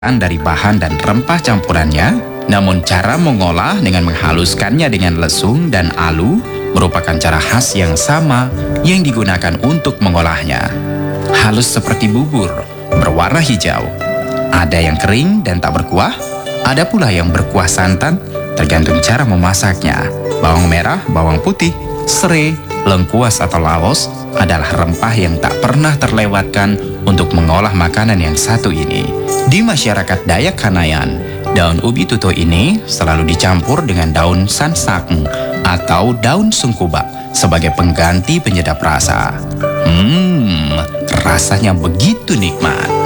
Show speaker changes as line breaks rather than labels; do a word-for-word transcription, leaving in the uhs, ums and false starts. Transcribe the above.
dari bahan dan rempah campurannya, namun cara mengolah dengan menghaluskannya dengan lesung dan alu merupakan cara khas yang sama yang digunakan untuk mengolahnya. Halus seperti bubur, berwarna hijau. Ada yang kering dan tak berkuah, ada pula yang berkuah santan, tergantung cara memasaknya. Bawang merah, bawang putih, serai, lengkuas atau laos adalah rempah yang tak pernah terlewatkan untuk mengolah makanan yang satu ini. Di masyarakat Dayak Kanayan, daun ubi tuto ini selalu dicampur dengan daun sansakeng atau daun sungkuba sebagai pengganti penyedap rasa. Hmm, rasanya begitu nikmat.